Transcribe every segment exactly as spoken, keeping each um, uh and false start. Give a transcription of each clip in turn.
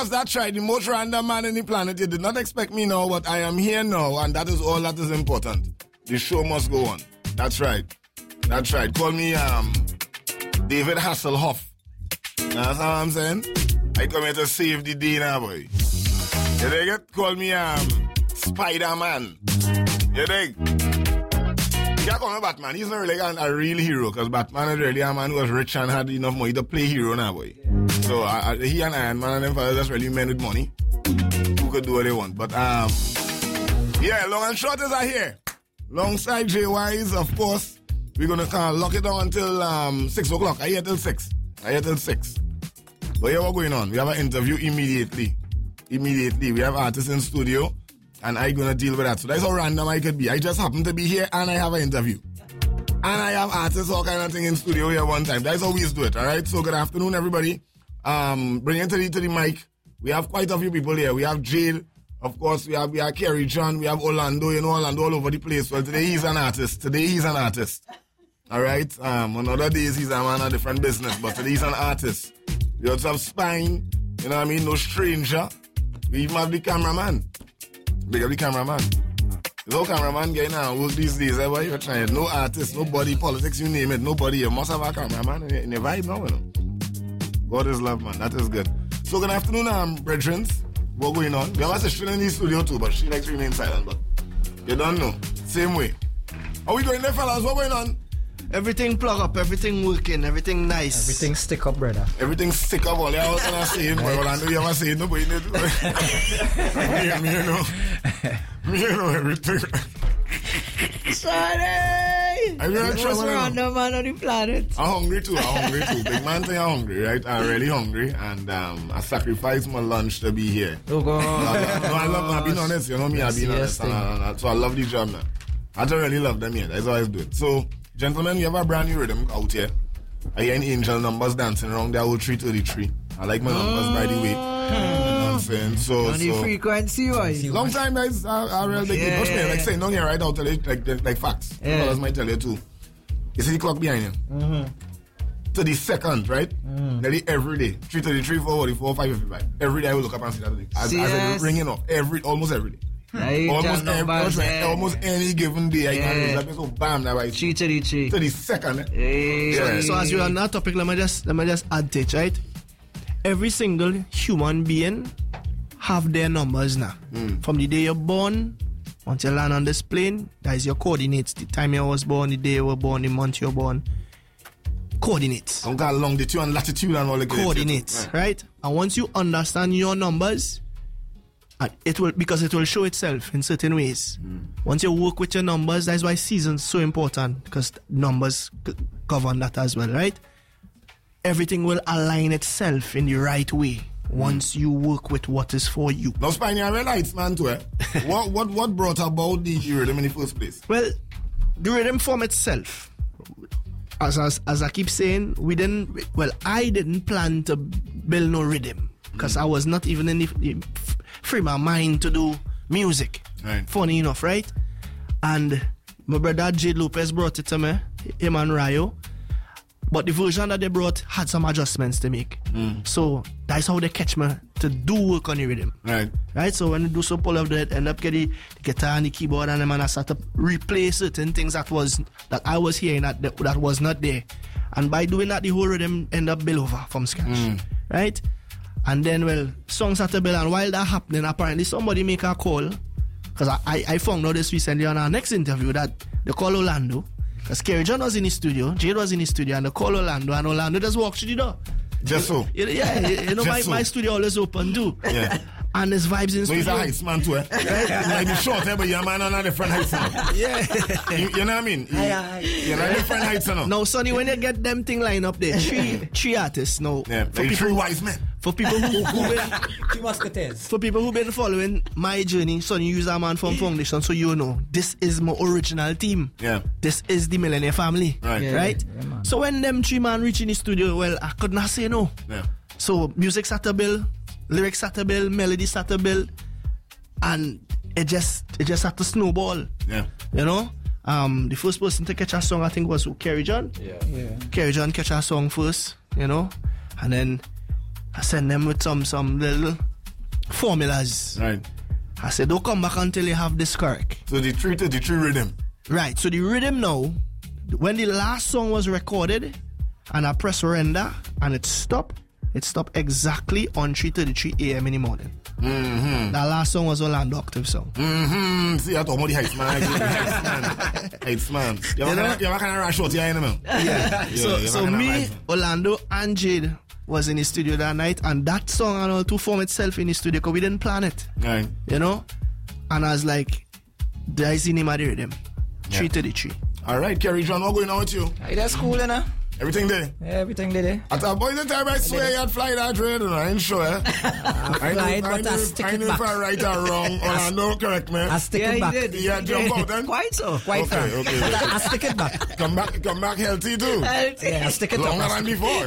That's right, the most random man in the planet. You did not expect me now, but I am here now, and that is all that is important. The show must go on. That's right. That's right. Call me um David Hasselhoff. That's what I'm saying. I come here to save the day now, boy. You dig? Call me um Spider-Man. You dig? You can't call me Batman. He's not really a real hero, because Batman is really a man who was rich and had enough money to play hero now, boy. So uh, he and Iron Man and them fellas just really men with money who could do what they want. But um, yeah, long and short is I here. Alongside J Y's, of course, we're gonna kind of lock it down until um six o'clock. I here till six. I here till six. But here what's going on? We have an interview immediately. Immediately, we have artists in studio. And I'm going to deal with that. So that's how random I could be. I just happen to be here and I have an interview. And I have artists, all kind of thing in studio here one time. That's how we used to do it, all right? So good afternoon, everybody. Um, bring it to the, to the mic. We have quite a few people here. We have Jade. Of course, we have, we have Kerry John. We have Orlando. You know, Orlando all over the place. Well, today he's an artist. Today he's an artist. All right? Um, on other days, he's a man of different business. But today he's an artist. We also have Spine. You know what I mean? No stranger. We even have the cameraman. Big up the cameraman. No cameraman getting out work these days. Eh? What you trying? No artist, nobody, politics, you name it. Nobody. You must have a cameraman in, in your vibe now, you know. God is love, man. That is good. So good afternoon, um, brethren. What's going on? We have a sister in the studio too, but she likes to remain silent. But you don't know. Same way. Are we going there, fellas? What's going on? Everything plug up, everything working, everything nice. Everything stick up, brother. Everything stick up. All you was gonna say, but I know you ever say nobody need to. me, me, you know, me, you know everything. Sorry. I'm gonna try one. Random man on the planet. I'm hungry too. I'm hungry too. Big man say I'm hungry, right? I'm really hungry, and um, I sacrificed my lunch to be here. Oh God! No, I love. I've been honest. You know me. I've been honest. And, and, and, so I love the job, man. I don't really love them here. That's how I do it. So. Gentlemen, we have a brand new rhythm out here. I hear angel numbers dancing around the old three thirty-three. I like my numbers, by the way. You know what I'm saying? So, on the so frequency, wise. Long time, guys. I, I really big yeah. yeah. Like saying down here right out, like, like, like, like facts. Yeah. Others might tell you too. You see the clock behind you? Mm-hmm. To the second, right? Mm. Nearly every day. three thirty-three, four forty-four, five fifty-five. Every day I will look up and see that. As, as it's ringing off. Every, almost every day. Right, almost, every, almost, yeah. almost any given day I yeah. can use. So bam, that right. three thirty-three. To the second. Eh? Hey. So, so as you're on that topic, let me just let me just add to it, right? Every single human being have their numbers now. Mm. From the day you're born, once you land on this plane, that is your coordinates. The time you was born, the day you were born, the month you were born. Coordinates. Don't got longitude and latitude and all the coordinates, right. right? And once you understand your numbers, and it will because it will show itself in certain ways. Mm. Once you work with your numbers, that's why seasons so important, because numbers g- govern that as well, right? Everything will align itself in the right way once mm. you work with what is for you. Now, Spiny, I realize, man, too. Eh? what what what brought about the rhythm in the first place? Well, the rhythm form itself. As, as as I keep saying, we didn't. Well, I didn't plan to build no rhythm because mm. I was not even in the, the frame of mind to do music. Right. Funny enough, right? And my brother Jade Lopez brought it to me, him and Rayo. But the version that they brought had some adjustments to make. Mm. So that's how they catch me to do work on the rhythm. Right. Right? So when you do some pull of that, end up getting the guitar and the keyboard, and then I start to replay certain things that was that I was hearing that that was not there. And by doing that, the whole rhythm end up build over from scratch. Mm. Right? And then, well, songs start to build, and while that happening, apparently somebody make a call, because I, I, I found out this recently on our next interview that they call Orlando. Because Kerry John was in his studio, Jade was in his studio, and they call Orlando, and Orlando just walks through the door. Just so. Yeah, yeah you know, my, so. my studio always open too. Yeah. And his vibes in so studio. He's a heights man too, eh? He might be short, eh? But you're a man on a different heights now. Yeah. You, you know what I mean? You, you're on a different heights now. Now, Sonny, when you get them thing line up there, three, three artists now. Yeah, for people, three wise men. For people who, who been, Three musketeers. For people who've been following my journey, Sonny use a man from Foundation, so you know, this is my original team. Yeah. This is the Millionaire family. Right. Yeah, right? Yeah, so when them three man reach in the studio, well, I could not say no. Yeah. So music start to build, lyrics start to build, melody start to build, and it just it just had to snowball. Yeah. You know? Um, the first person to catch a song I think was Kerry John. Yeah. Yeah. Kerry John catch a song first, you know, and then I send them with some some little formulas. Right. I said, don't come back until you have this correct. So the three thirty-three rhythm. Right, so the rhythm now, when the last song was recorded, and I press render, and it stopped, it stopped exactly on three thirty-three a.m. in the morning. Mm-hmm. That last song was Orlando Octave song. Mm-hmm. See, I talk about the heights, man. Heights, man. Heights, man. You You know? have a kind of rush out here, you know? Yeah. Yeah, so you so have a me, kind of Orlando, and Jade was in the studio that night, and that song and all to form itself in the studio because we didn't plan it. Right. You know? And I was like, there's the name of the rhythm. three thirty-three. All right, Kerry John, what's going on with you? Hey, that's cool, you know? Everything there? Yeah, everything did it. At a point in time, I swear you'd fly that train, and I ain't sure. Eh? I fly know, it, I but know, I if- stick I it know if back. I right or wrong. Orlando, correct me. I stick Yeah, it he back. did. Yeah, jump out then. Quite so. Quite Okay, frank. okay. But I, I stick it back. Come back, come back healthy too. Yeah, I stick it Longer up. than before.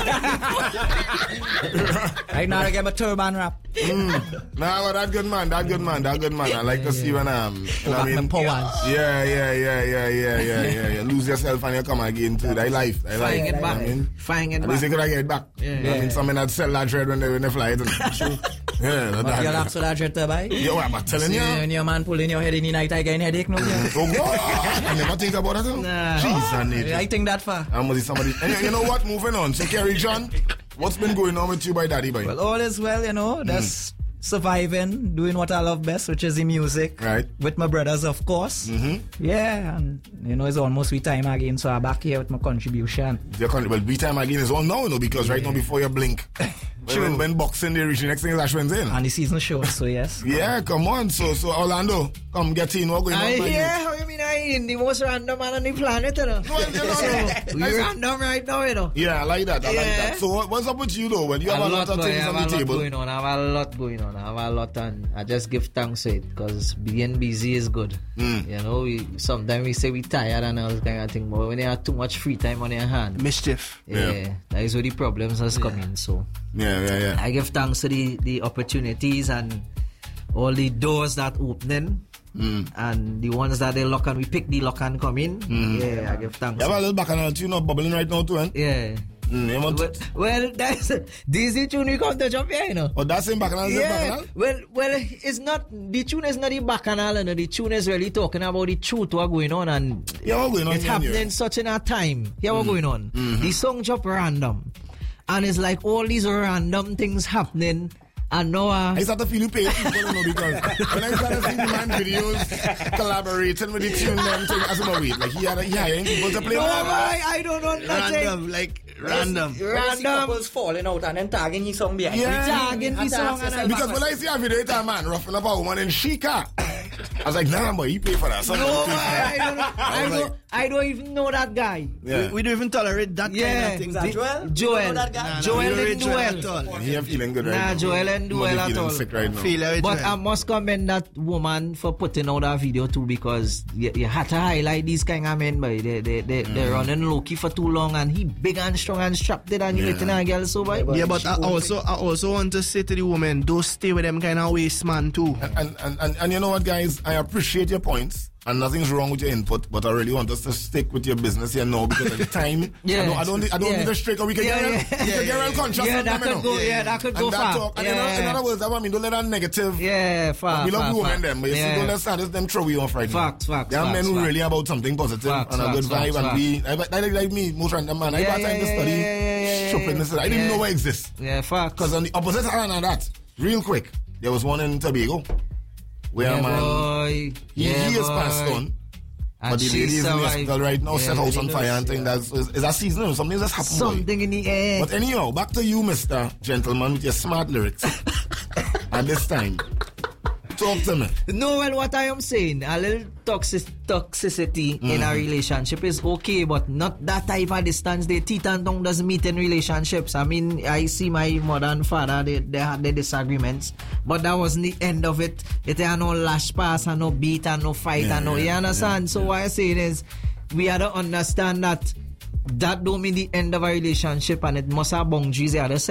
Right now, I get my turban wrap. mm. Nah, but that good man, that good man, that good man. I like to see when um, you know what I Back my mean. powers. Yeah, yeah, yeah, yeah, yeah, yeah, yeah, yeah. Lose yourself and you come again too. That life, that life. Flying it You know back. what I mean, Flying it at back. least they could have get it back. Yeah. You know what I mean, some men that sell that dread when they when they fly it. True. Yeah, But that. you'll have to that jet to buy. Yo, I'm telling See, you. when your man pulling your head in the night, I get a headache, no? Yeah. Oh God! I never think about that. Huh? Nah. Jeez, I need I it. think that far. I'm with somebody. And you- you know what? Moving on. So, Kerry John, what's been going on with you, by Daddy, boy? Well, all is well, you know. That's surviving, doing what I love best, which is the music. Right. With my brothers, of course. Mm-hmm. Yeah, and you know, it's almost we time again, so I'm back here with my contribution. Your country, well, B time again is on now, you know, because right now before you blink, when, when, when boxing they reach the next thing is Ash Wednesday. And the season short, so yes. Yeah, come on. So, so Orlando, come get in. What going on? I man? hear how you mean I in the most random man on the planet, you know. Well, you know, So, we I- random right now, you know. Yeah, I like that. I like Yeah. that. So, what, what's up with you though? When you have a, lot of boy, things I on have the a lot table. going on. I have a lot going on. I have a lot, and I just give thanks to it because being busy is good. Mm. You know, we sometimes we say we tired and all this kind of thing, but when you have too much free time on your hand, Mischief. yeah, Yeah. that is where the problems has come in. So Yeah, yeah, yeah. I give thanks to the, the opportunities and all the doors that opening. Mm. And the ones that they lock and we pick the lock and come in. Mm. Yeah, I give thanks. You have a little bacchanal tune up bubbling right now too, eh? Yeah. Mm, you want Well, well, that's this is the tune we come to jump here, you know. oh, that's in bacchanal, is it Yeah, bacchanal? well, well, it's not the tune is not the bacchanal, you know. The tune is really talking about the truth what going on and Yeah, what going on it's here, happening here? such in a time. Here what going on? The song jump random, and it's like all these random things happening. And now, uh, I start to feel you pay people, you know, because when I started seeing the man videos collaborating with the tune them thing, I said, no, wait, like he had, he hiring people to play. no, with. I, I don't know nothing. Random, like random. Random. Couples falling out and then tagging his song behind. Yeah. Tagging the song and all. Because when I see a video, it's a man roughing up a woman in Chica. I was like, nah, boy, he pay for that. Son, No, he pay for that. I don't know. I was don't, I don't even know that guy. Yeah. We, we don't even tolerate that Yeah. kind of thing. Is that Joel? Joel. You know that guy? Nah, nah, Joel we don't and rate Joel Joel. at all. He ain't feeling good right Nah, now. Joel and He Joel must be at feeling all. sick right now. Feel it, But Joel. I must commend that woman for putting out that video too because you, you had to highlight these kind of men, boy. They, they, they, they're running low-key for too long and he big and strong and strapped it and you Yeah. letting a girl so, boy. Yeah, but I also I also want to say to the woman, don't stay with them kind of waste man too. And, and, and, and you know what, guys? I appreciate your points. And nothing's wrong with your input, but I really want us to stick with your business here now because at the time, Yeah. I don't, I don't, I don't Yeah. need a straight, or we can Yeah, get real, yeah. we can get real conscious. Yeah, of that them, you could know. go- yeah, that could and go that far. Talk. And you know, in Yeah. other words, I mean, don't let that negative. Yeah, fact. We love fact, women fact. them, but you see, Yeah. don't let status them throw you off right now. Facts, facts, There are men facts, who facts. really about something positive Facts, and a good facts, vibe facts, and facts. be, like, like, like me, most random man. I Yeah, got time to yeah, study yeah, yeah, yeah, yeah, stupidness. I didn't yeah. know what exists. Yeah, fact. Because on the opposite hand of that, real quick, there was one in Tobago where Yeah, a man, boy. he, Yeah, he is boy. passed on. And But the she ladies in the survived. hospital right now Yeah, set house on ladies, fire and yeah. think that's is, is that seasonal. Something just happened. boy. Something in the air. But anyhow, back to you, Mister Gentleman, with your smart lyrics. At this time, talk to me. No, well, what I am saying, a little toxic, toxicity in a relationship is okay, but not that type of distance. The teeth and tongue doesn't meet in relationships. I mean, I see my mother and father, they, they had their disagreements, but that wasn't the end of it. It had no lash pass and no beat and no fight Yeah, and no, yeah, you understand? yeah, so yeah. what I'm saying is, we had to understand that that don't mean the end of a relationship and it must have boundaries you had to set.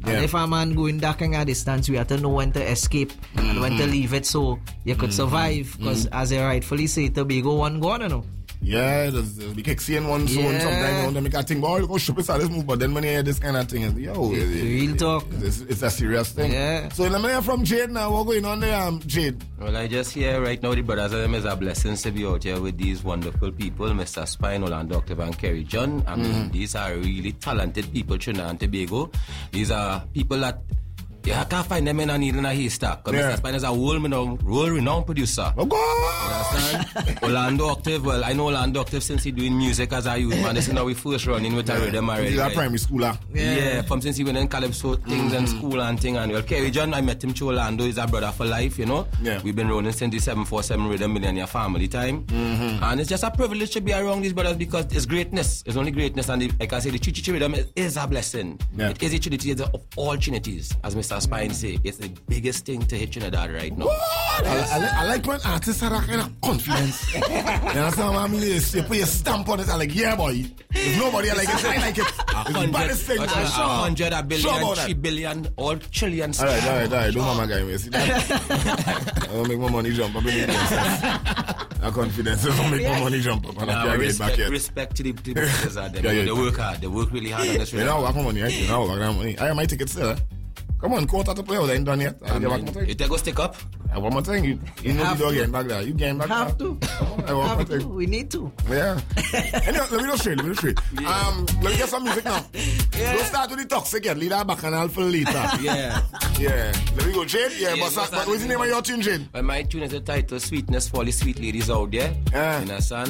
Yeah. And if a man going that kind of distance, we have to know when to escape mm-hmm. and when to leave it so you could mm-hmm. survive. Because mm-hmm. as you rightfully say, Tobago one gone, you know. Yeah, there's, there's, we can see in one zone Yeah. sometimes, you know, they make a think, oh, look how ship is at this move, but then when you hear this kind of thing, it's, yo, it, it, Real it, talk. It's, it's a serious thing. Yeah. So let me hear from Jade now. What's going on there, um, Jade? Well, I just hear right now the brothers of them is a blessing to be out here with these wonderful people, Mister Spine, Orlando Octave, and Kerry John. I mean, mm-hmm. these are really talented people, Trinidad and Tobago. These are people that you can't find them in a needle in a haystack. Because Yeah. Mister Spine is a world-renowned, world-renowned producer. Oh, God! You understand? Orlando Octave, well, I know Orlando Octave since he doing music as a youth man. This is now we first running with a rhythm already. He's a right? primary schooler. Yeah. yeah, from since he went in Calypso things Mm-hmm. and school and thing. And well, Kerry John, I met him through Orlando. He's a brother for life, you know. Yeah. We've been running since the seven forty-seven Rhythm Millionaire family time. Mm-hmm. And it's just a privilege to be around these brothers because it's greatness. It's only greatness. And the, like I say, the Chichi Rhythm is, is a blessing. Yeah. It is a Trinity of all Trinities, as Mister Spine say. It's the biggest thing to hit Trinidad right now. What? I, I, like, I like when artists have that kind of confidence. You understand what I mean? You, you put your stamp on it, I'm like, yeah, boy. If nobody like it, I like it. It's the baddest thing. A I'm hundred, sure. a hundred, a billion, Sure about three that. billion, all trillion. All right, all right, all right. Don't mama guy me. See that? I don't make my money jump up in the That confidence don't make my money jump up. And I Nah, can't get respect, back yet. respect to the, the brothers out there. Yeah, yeah. They work hard. They work really hard on this. You know, I have money, right? You know, I have money. I have my ticket still, eh? Come on, quarter to play. I ain't done yet. I'll I get back mean, my thing. if they go stick up, I want my thing. You, you know Have the dog to. getting back there. You getting back Have there. to. I want my Have to. thing. We need to. Yeah. Anyway, let me go straight. Let me go straight. Um, let me get some music now. Don't start with the toxic yet. Leave that back and I'll for later. yeah. Yeah. Let me go, Jade. Yeah, Yeah, but, what's but that? what's the name of your tune, Jade? Well, my tune is the title Sweetness for all the sweet ladies out there. Yeah. You understand?